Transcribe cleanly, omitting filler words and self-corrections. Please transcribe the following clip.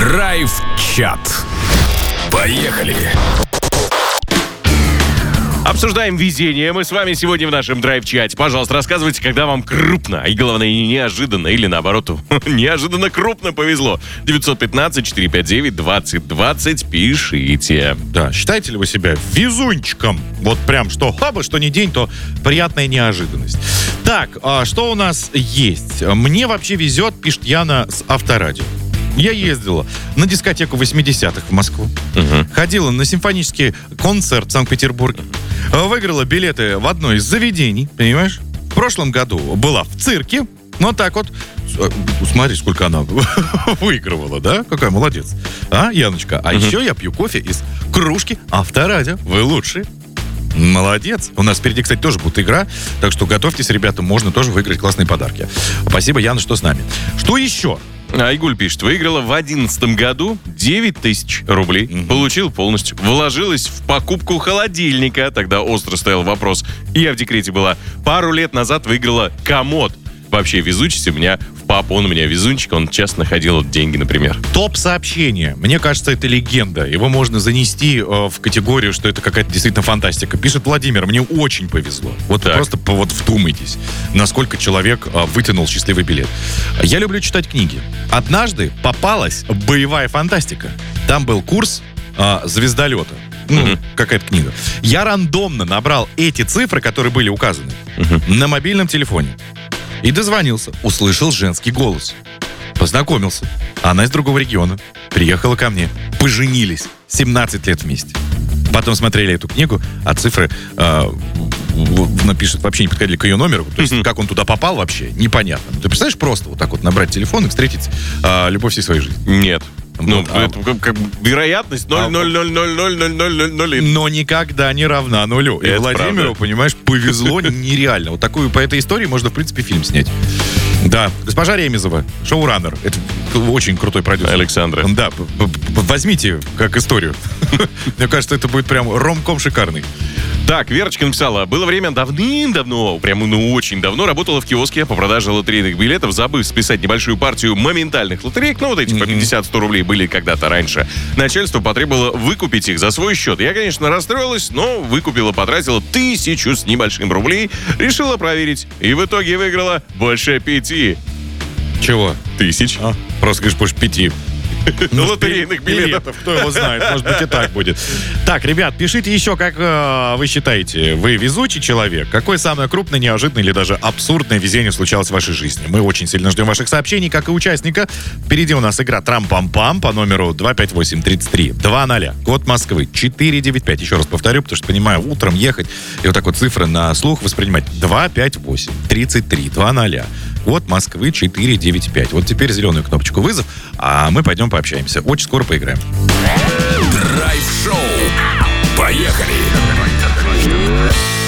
Драйв-чат. Поехали! Обсуждаем везение. Мы с вами сегодня в нашем драйв-чате. Пожалуйста, рассказывайте, когда вам крупно, и главное, неожиданно, или наоборот, неожиданно крупно повезло. 915-459-2020. Пишите. Да, считаете ли вы себя везунчиком? Вот прям что не день, то приятная неожиданность. Так, что у нас есть? Мне вообще везет, пишет Яна с Авторадио. Я ездила на дискотеку 80-х в Москву. Ходила на симфонический концерт в Санкт-Петербурге. Выиграла билеты в одно из заведений, понимаешь? В прошлом году была в цирке. Ну, так вот. Смотри, сколько она выигрывала, да? Какая молодец. А, Яночка? А еще я пью кофе из кружки Авторадио. Вы лучшие. Молодец. У нас впереди, кстати, тоже будет игра. Так что готовьтесь, ребята, можно тоже выиграть классные подарки. Спасибо, Яна, что с нами. Что еще? Айгуль пишет, выиграла в 2011 году 9 тысяч рублей. Получил полностью. Вложилась в покупку холодильника. Тогда остро стоял вопрос. Я в декрете была. Пару лет назад выиграла комод. Вообще везучесть у меня в папу. Он у меня везунчик. Он часто находил деньги, например. Топ-сообщение. Мне кажется, это легенда. Его можно занести в категорию, что это какая-то действительно фантастика. Пишет Владимир, мне очень повезло. Вот так. Просто вот вдумайтесь, насколько человек вытянул счастливый билет. Я люблю читать книги. Однажды попалась боевая фантастика. Там был курс звездолета. Какая-то книга. Я рандомно набрал эти цифры, которые были указаны, на мобильном телефоне. И дозвонился. Услышал женский голос. Познакомился. Она из другого региона. Приехала ко мне. Поженились. 17 лет вместе. Потом смотрели эту книгу, а цифры напишет, вообще не подходили к ее номеру. То есть, как он туда попал вообще, непонятно. Ты представляешь, просто вот так вот набрать телефон и встретить любовь всей своей жизни? Нет. Вот, это как вероятность 0,0000000. Но никогда не равна нулю. И Это Владимиру, правда. понимаешь, повезло нереально. Вот такую, по этой истории можно, в принципе, фильм снять. Да, госпожа Ремезова, шоураннер. Это очень крутой продюсер. Александра. Да, возьмите как историю. Мне кажется, это будет прям ромком шикарный. Так, Верочка написала, было время давным-давно, прям очень давно, работала в киоске по продаже лотерейных билетов, забыв списать небольшую партию моментальных лотереек, ну вот эти по 50-100 рублей были когда-то раньше. Начальство потребовало выкупить их за свой счет. Я, конечно, расстроилась, но выкупила, потратила 1000 с небольшим рублей, решила проверить, и в итоге выиграла больше 5 Чего? тысяч. Просто, говоришь, больше 5. Лотерейных билетов. Кто его знает, может быть и так будет. Так, ребят, пишите еще, как вы считаете, вы везучий человек? Какое самое крупное, неожиданное или даже абсурдное везение случалось в вашей жизни? Мы очень сильно ждем ваших сообщений, как и участника. Впереди у нас игра «Трам-пам-пам» по номеру 258-33-00. Код Москвы 495. Еще раз повторю, потому что, понимаю, утром ехать и вот так вот цифры на слух воспринимать. 258-33-00. Код Москвы 495. Вот теперь зеленую кнопочку «Вызов», а мы пойдем пообщаемся. Очень скоро поиграем. Драйв-шоу. Поехали!